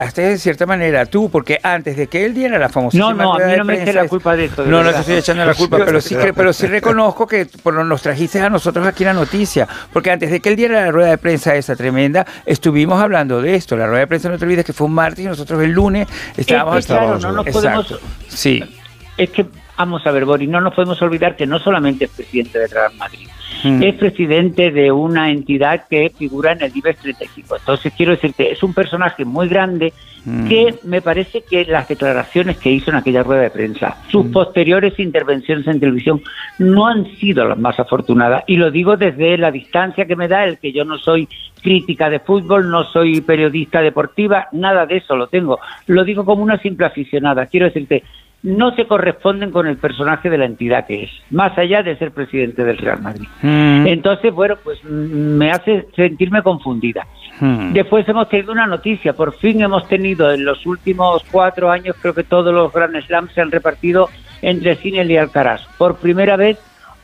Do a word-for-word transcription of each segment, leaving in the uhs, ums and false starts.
hasta de cierta manera tú, porque antes de que él diera la famosísima No, no, a mí no me eche la es... culpa de esto. De no, verdad. no te estoy echando la culpa, pero sí, que, pero sí reconozco que por lo nos trajiste a nosotros aquí la noticia, porque antes de que él diera la rueda de prensa esa tremenda, estuvimos hablando de esto. La rueda de prensa, no te olvides que fue un martes y nosotros el lunes estábamos... Es que, claro, no nos podemos... Sí. Es que, vamos a ver, Boris, no nos podemos olvidar que no solamente es presidente del Real Madrid, Mm. es presidente de una entidad que figura en el IBEX treinta y cinco. Entonces, quiero decirte, es un personaje muy grande mm. que me parece que las declaraciones que hizo en aquella rueda de prensa, sus mm. posteriores intervenciones en televisión, no han sido las más afortunadas. Y lo digo desde la distancia que me da el que yo no soy crítica de fútbol, no soy periodista deportiva, nada de eso lo tengo. Lo digo como una simple aficionada. Quiero decirte, no se corresponden con el personaje de la entidad que es, más allá de ser presidente del Real Madrid. Mm. Entonces, bueno, pues me hace sentirme confundida. Mm. Después hemos tenido una noticia, por fin hemos tenido en los últimos cuatro años, creo que todos los Grand Slams se han repartido entre Sinner y Alcaraz. Por primera vez,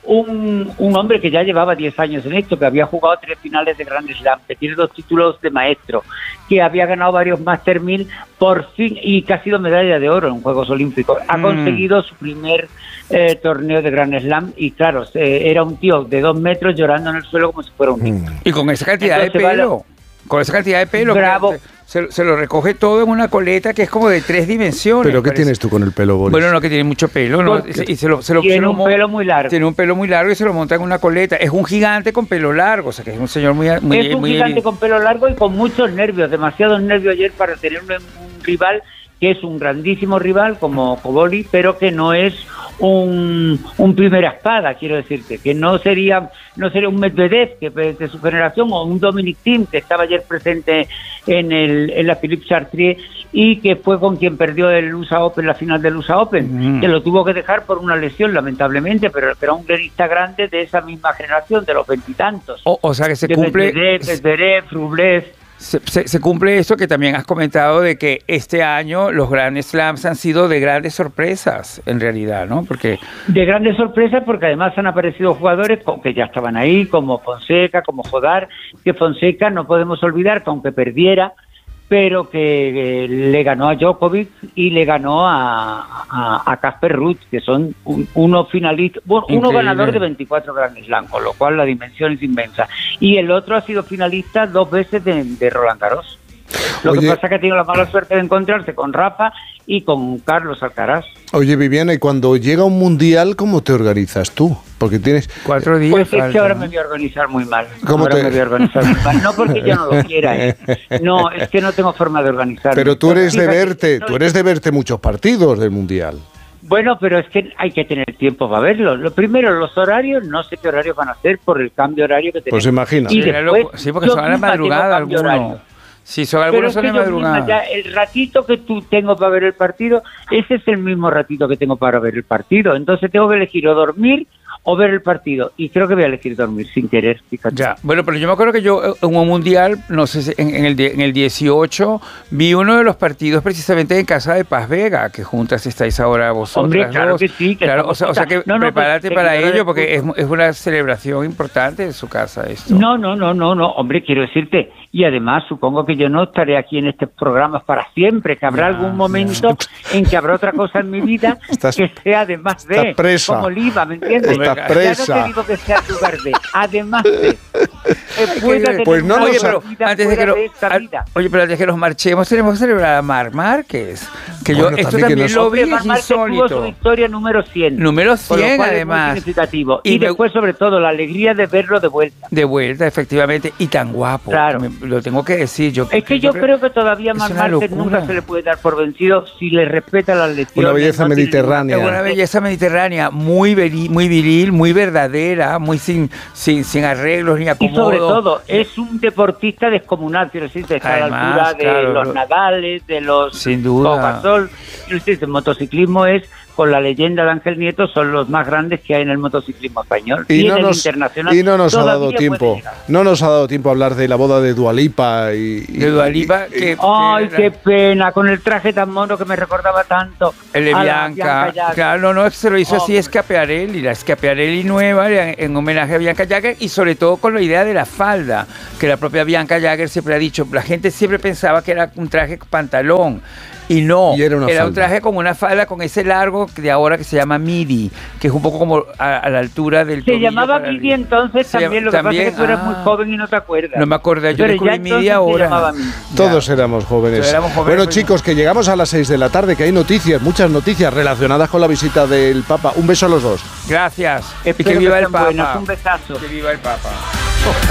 Un, un hombre que ya llevaba diez años en esto, que había jugado tres finales de Grand Slam, que tiene dos títulos de maestro, que había ganado varios Master mil, por fin, y que ha sido medalla de oro en Juegos Olímpicos. Ha mm. conseguido su primer eh, torneo de Grand Slam y, claro, eh, era un tío de dos metros llorando en el suelo como si fuera un niño. Y con esa cantidad Entonces, de pelo, vale, con esa cantidad de pelo... Bravo. Se, se lo recoge todo en una coleta que es como de tres dimensiones. ¿Pero qué parece. Tienes tú con el pelo, Boris? Bueno, no, que tiene mucho pelo, ¿no? Y se lo, se lo, tiene se lo un pelo muy largo. Tiene un pelo muy largo y se lo monta en una coleta. Es un gigante con pelo largo, o sea que es un señor muy... muy es un muy gigante bien. con pelo largo y con muchos nervios, demasiados nervios ayer para tener un, un rival que es un grandísimo rival como Coboli, pero que no es un, un primera espada, quiero decirte, que no sería no sería un Medvedev que de su generación o un Dominic Thiem que estaba ayer presente en el en la Philippe Chatrier y que fue con quien perdió el U S A Open, la final del U S A Open, mm. que lo tuvo que dejar por una lesión lamentablemente, pero era un tenista grande de esa misma generación, de los veintitantos. O, o sea que se de cumple... Medvedev, Medvedev, Rublev... Se, se, se cumple esto que también has comentado de que este año los Grand Slams han sido de grandes sorpresas, en realidad, ¿no? Porque de grandes sorpresas porque además han aparecido jugadores que ya estaban ahí, como Fonseca, como Jodar, que Fonseca no podemos olvidar que aunque perdiera, pero que eh, le ganó a Djokovic y le ganó a Casper Ruud, que son un, uno finalista, bueno, uno ganador de veinticuatro Grand Slam, con lo cual la dimensión es inmensa. Y el otro ha sido finalista dos veces de, de Roland Garros. Lo Oye, que pasa es que ha tenido la mala suerte de encontrarse con Rafa y con Carlos Alcaraz. Oye, Viviana, y cuando llega un mundial, ¿cómo te organizas tú? Porque tienes... Cuatro días. Pues es falta, que ahora ¿no? me voy a organizar muy mal. ¿Cómo ahora te... me voy a organizar muy mal. No porque yo no lo quiera, ¿eh? No, es que no tengo forma de organizarme. Pero tú eres Fíjate, de verte, no, tú eres de verte muchos partidos del mundial. Bueno, pero es que hay que tener tiempo para verlo. Lo primero, los horarios, no sé qué horarios van a hacer por el cambio horario que tenemos. Pues imagina. Y Sí, después, sí, porque son a la madrugada algunos. Sí, son algunos son de madrugada. Ya, el ratito que tú tengo para ver el partido, ese es el mismo ratito que tengo para ver el partido. Entonces tengo que elegir o dormir o ver el partido. Y creo que voy a elegir dormir sin querer, fíjate. Ya, bueno, pero yo me acuerdo que yo en un mundial, no sé, en, en, el, en el dieciocho, vi uno de los partidos precisamente en casa de Paz Vega, que juntas estáis ahora vosotras. Hombre, claro dos. que sí. Que claro, o, sea, o sea que no, no, prepárate pues, para ello, porque es, es una celebración importante en su casa esto. No, no, no, no, no, hombre, quiero decirte, y además supongo que yo no estaré aquí en estos programas para siempre, que habrá ya, algún momento ya. en que habrá otra cosa en mi vida estás, que sea además de, presa. como Oliva, ¿me entiendes? Estás presa. Ya no te digo que sea lugar de, además de. Eh, pues no, oye, pero antes de que lo, de a, oye, pero antes de que nos marchemos tenemos que celebrar a Marc Márquez, que bueno, yo esto también, también lo vi, es insólito. Tuvo su victoria número cien. Número cien, además. Significativo. Y, y después, me, sobre todo, la alegría de verlo de vuelta. De vuelta, efectivamente, y tan guapo. Claro. Me, lo tengo que decir. Yo, es que yo, yo creo que todavía Marc Márquez nunca se le puede dar por vencido si le respeta las lecciones. Una belleza no mediterránea. Una belleza mediterránea, muy viril, muy viril, muy verdadera, muy sin, sin, sin arreglos ni acomodos. Y sobre todo, es un deportista descomunal, quiero decir, está a la altura de claro, los Nadales, de los sin duda. Coca-Sol. El motociclismo es con la leyenda de Ángel Nieto son los más grandes que hay en el motociclismo español. Y, Y, no en el nos, internacional y no nos ha dado todavía tiempo. puede llegar. No nos ha dado tiempo a hablar de la boda de Dua Lipa y, y- De Dua Lipa, y- que, Ay, que qué era- pena, con el traje tan mono que me recordaba tanto. el de a la Bianca, Jagger. claro, no, no, se lo hizo así Hombre. Schiaparelli, la Schiaparelli nueva en, en homenaje a Bianca Jagger y sobre todo con la idea de la falda, que la propia Bianca Jagger siempre ha dicho, la gente siempre pensaba que era un traje pantalón y no, Y era una un falda. traje con una falda con ese largo de ahora que se llama midi, que es un poco como a, a la altura del Se tobillo llamaba para Midi arriba. entonces Se también, llama- lo que también, pasa es que tú eras ah. muy joven y no te acuerdas. No me acordé, yo Pero descubrí ya Midi entonces se ahora. llamaba Midi. Todos Ya. éramos jóvenes. Todos éramos jóvenes, Bueno, pues, chicos, que llegamos a las seis de la tarde, que hay noticias, muchas noticias relacionadas con la visita del Papa. Un beso a los dos. Gracias. Y Espero que viva que el sean buenas. Papa. Un besazo. Que viva el Papa.